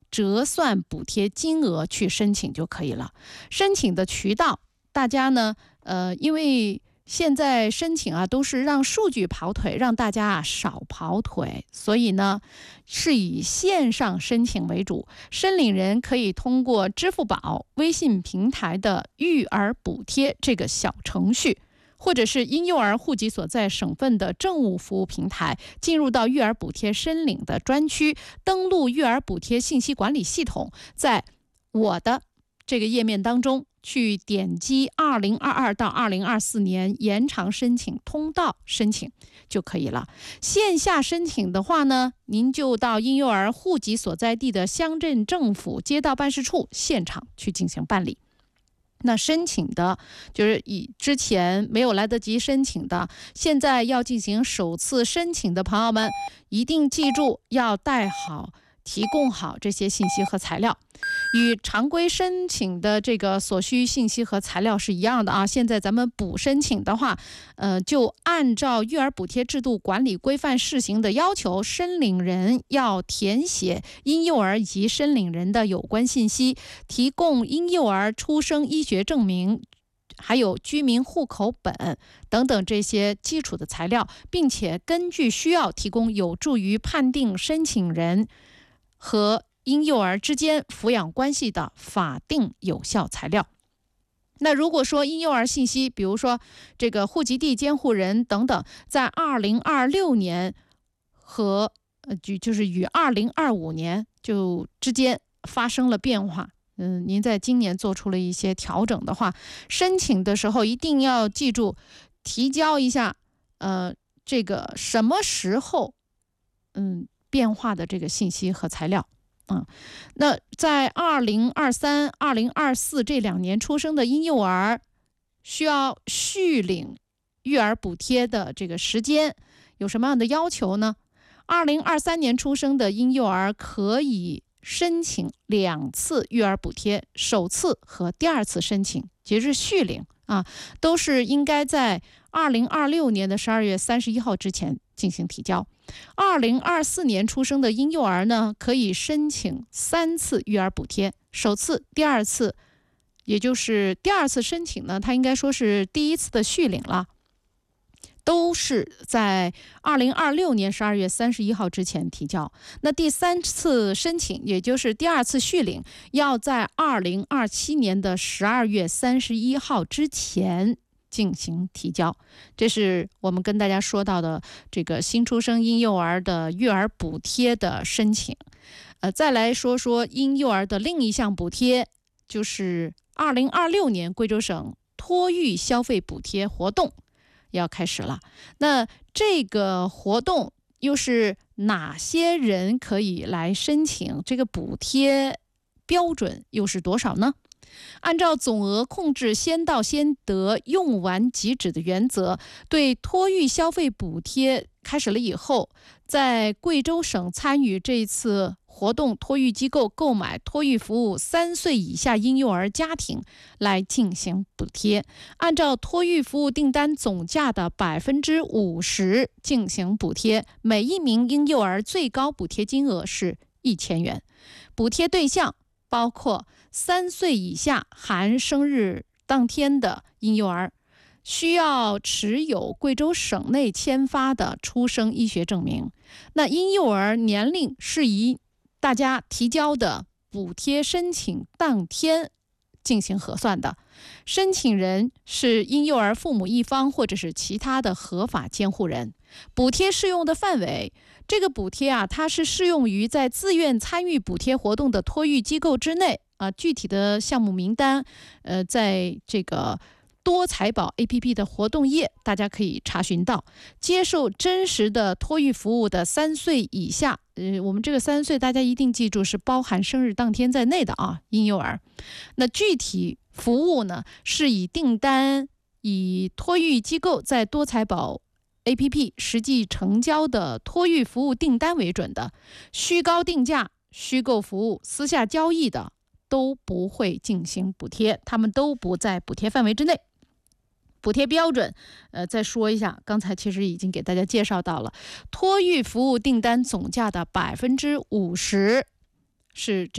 折算补贴金额去申请就可以了。申请的渠道，大家呢，因为现在申请啊都是让数据跑腿，让大家少跑腿，所以呢是以线上申请为主。申领人可以通过支付宝、微信平台的育儿补贴这个小程序，或者是婴幼儿户籍所在省份的政务服务平台，进入到育儿补贴申领的专区，登录育儿补贴信息管理系统，在我的这个页面当中去点击2022到2024年延长申请通道申请就可以了。线下申请的话呢，您就到婴幼儿户籍所在地的乡镇政府街道办事处现场去进行办理。那申请的就是以之前没有来得及申请的，现在要进行首次申请的朋友们，一定记住要带好、提供好这些信息和材料。与常规申请的这个所需信息和材料是一样的啊。现在咱们补申请的话，就按照育儿补贴制度管理规范试行的要求，申领人要填写婴幼儿以及申领人的有关信息，提供婴幼儿出生医学证明，还有居民户口本等等这些基础的材料，并且根据需要提供有助于判定申请人和婴幼儿之间抚养关系的法定有效材料。那如果说婴幼儿信息，比如说这个户籍地监护人等等，在2026年和就是与2025年就之间发生了变化，您在今年做出了一些调整的话，申请的时候一定要记住提交一下这个什么时候变化的这个信息和材料。那在2023、2024这2年出生的婴幼儿需要续领育儿补贴的这个时间有什么样的要求呢？2023年出生的婴幼儿可以申请2次育儿补贴，首次和第2次申请即是续领都是应该在2026年的12月31号之前进行提交。2024年出生的婴幼儿呢，可以申请3次育儿补贴，首次、第2次，也就是第2次申请呢，它应该说是第1次的续领了，都是在2026年12月31号之前提交。那第3次申请，也就是第2次续领，要在2027年的12月31号之前进行提交。这是我们跟大家说到的这个新出生婴幼儿的育儿补贴的申请。再来说说婴幼儿的另一项补贴，就是2026年贵州省托育消费补贴活动要开始了。那这个活动又是哪些人可以来申请？这个补贴标准又是多少呢？按照总额控制先到先得、用完即止的原则，对托育消费补贴开始了以后，在贵州省参与这次活动托育机构购买托育服务3岁以下婴幼儿家庭来进行补贴，按照托育服务订单总价的50%进行补贴，每一名婴幼儿最高补贴金额是1000元。补贴对象包括3岁以下含生日当天的婴幼儿，需要持有贵州省内签发的出生医学证明。那婴幼儿年龄是以大家提交的补贴申请当天进行核算的，申请人是婴幼儿父母一方或者是其他的合法监护人。补贴适用的范围，这个补贴它是适用于在自愿参与补贴活动的托育机构之内具体的项目名单在这个多财宝 APP 的活动页大家可以查询到。接受真实的托育服务的3岁以下，我们这个3岁大家一定记住是包含生日当天在内的婴幼儿。那具体服务呢，是以订单以托育机构在多财宝APP 实际成交的托育服务订单为准的，虚高定价、虚构服务、私下交易的都不会进行补贴，他们都不在补贴范围之内。补贴标准再说一下，刚才其实已经给大家介绍到了，托育服务订单总价的50%是